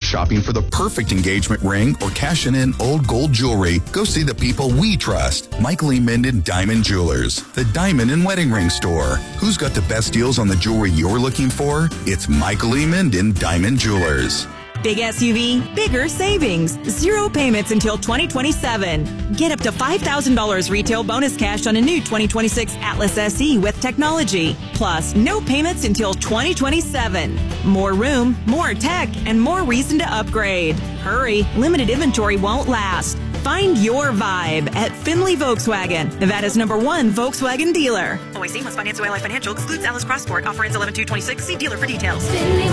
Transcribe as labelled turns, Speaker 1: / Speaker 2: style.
Speaker 1: shopping for the perfect engagement ring or cashing in old gold jewelry, go see the people we trust. Michael E. Minden Diamond Jewelers, the diamond and wedding ring store. Who's got the best deals on the jewelry you're looking for? It's Michael E. Minden Diamond Jewelers.
Speaker 2: Big SUV, bigger savings. 0 payments until 2027. Get up to $5,000 retail bonus cash on a new 2026 Atlas SE with technology. Plus, no payments until 2027. More room, more tech, and more reason to upgrade. Hurry, limited inventory won't last. Find your vibe at Findlay Volkswagen, Nevada's #1 Volkswagen dealer. Always seamless finance, OLI Financial excludes Alice Crossport. Offer ends 11/2/26. See dealer for details.